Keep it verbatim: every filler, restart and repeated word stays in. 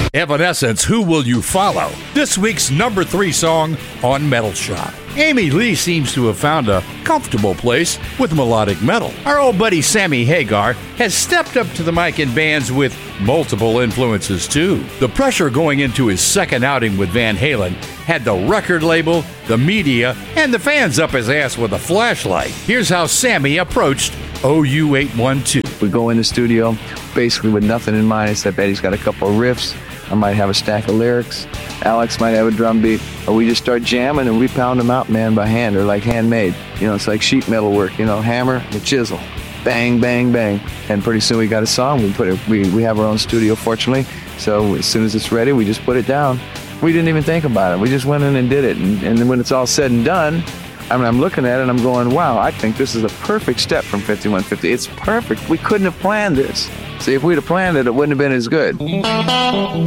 Evanescence, Who Will You Follow? This week's number three song on Metal Shop. Amy Lee seems to have found a comfortable place with melodic metal. Our old buddy Sammy Hagar has stepped up to the mic in bands with multiple influences too. The pressure going into his second outing with Van Halen had the record label, the media, and the fans up his ass with a flashlight. Here's how Sammy approached O U eight one two. We go in the studio basically with nothing in mind except that he's got a couple of riffs. I might have a stack of lyrics. Alex might have a drum beat. Or we just start jamming and we pound them out, man, by hand. They're like handmade. You know, it's like sheet metal work, you know, hammer and chisel. Bang, bang, bang. And pretty soon we got a song. We put it, we, we have our own studio, fortunately. So as soon as it's ready, we just put it down. We didn't even think about it. We just went in and did it. And, and then when it's all said and done, I mean, I'm looking at it and I'm going, wow, I think this is a perfect step from fifty-one fifty. It's perfect. We couldn't have planned this. See, if we'd have planned it, it wouldn't have been as good.